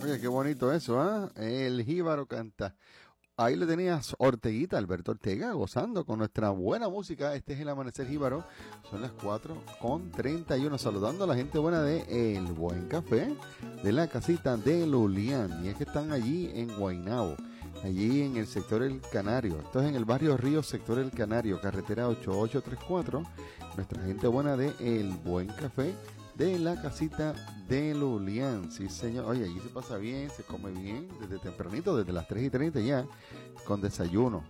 Oye, qué bonito eso, ¿ah? El jíbaro canta. Ahí le tenías Orteguita, Alberto Ortega, gozando con nuestra buena música. Este es el Amanecer Jíbaro. Son las 4:31. Saludando a la gente buena de El Buen Café, de la casita de Lulián. Y es que están allí en Guaynabo, allí en el sector El Canario. Esto es en el barrio Río, sector El Canario, carretera 8834. Nuestra gente buena de El Buen Café, de la casita de Lulián. Sí, señor. Oye, allí se pasa bien, se come bien, desde tempranito, desde las 3:30 ya, con desayuno.